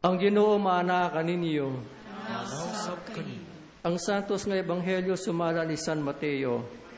Ang Ginoo maana kaninyo. Manausap kani. Ang santos nga ebanghelyo sumala ni San Mateo.